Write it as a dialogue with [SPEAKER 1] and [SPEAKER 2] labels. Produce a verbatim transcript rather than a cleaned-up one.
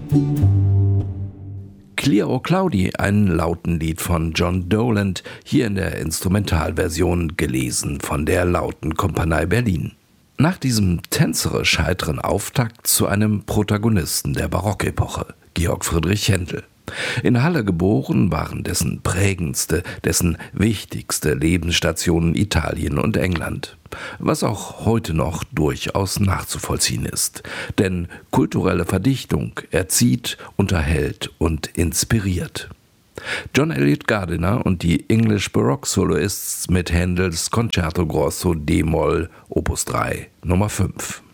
[SPEAKER 1] Clear O'Cloudy, ein Lautenlied von John Doland, hier in der Instrumentalversion, gelesen von der Lautenkompanie Berlin. Nach diesem tänzerisch heiteren Auftakt zu einem Protagonisten der Barockepoche, Georg Friedrich Händel. In Halle geboren, waren dessen prägendste, dessen wichtigste Lebensstationen Italien und England. Was auch heute noch durchaus nachzuvollziehen ist. Denn kulturelle Verdichtung erzieht, unterhält und inspiriert. John Eliot Gardiner und die English Baroque Soloists mit Händels Concerto Grosso D-Moll Opus drei Nummer fünf.